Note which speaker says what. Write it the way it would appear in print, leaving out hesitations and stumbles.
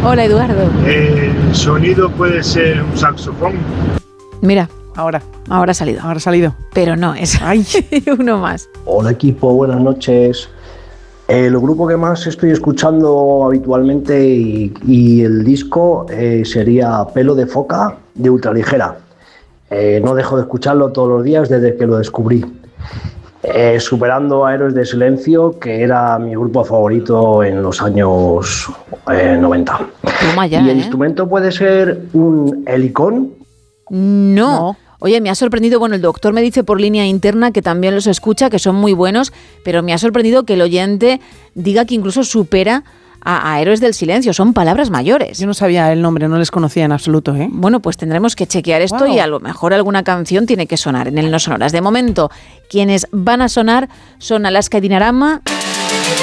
Speaker 1: Hola, Eduardo.
Speaker 2: El sonido puede ser un saxofón.
Speaker 1: Mira,
Speaker 3: Ahora
Speaker 1: ahora ha salido.
Speaker 3: ha salido.
Speaker 1: Pero no, es uno más.
Speaker 4: Hola equipo, buenas noches. El grupo que más estoy escuchando habitualmente y el disco sería Pelo de Foca de Ultraligera. No dejo de escucharlo todos los días desde que lo descubrí. Superando a Héroes de Silencio, que era mi grupo favorito en los años 90.
Speaker 1: Toma ya,
Speaker 4: ¿Y el instrumento puede ser un helicón?
Speaker 1: No. Oye, me ha sorprendido, bueno, el doctor me dice por línea interna que también los escucha, que son muy buenos, pero me ha sorprendido que el oyente diga que incluso supera a Héroes del Silencio. Son palabras mayores.
Speaker 3: Yo no sabía el nombre, no les conocía en absoluto, ¿eh?
Speaker 1: Bueno, pues tendremos que chequear esto.
Speaker 3: Wow.
Speaker 1: Y a lo mejor alguna canción tiene que sonar en el No Sonoras. De momento, quienes van a sonar son Alaska y Dinarama,